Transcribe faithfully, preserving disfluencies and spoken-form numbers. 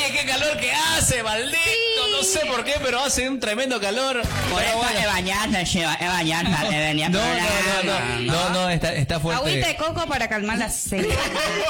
qué calor que hace, maldito. Sí. No sé por qué, pero hace un tremendo calor. Por eso bueno. es bañarse, Shiva, es bañarse, es venir no, no, no, no, no, no, está, está fuerte. Agüita de coco para calmar la sed.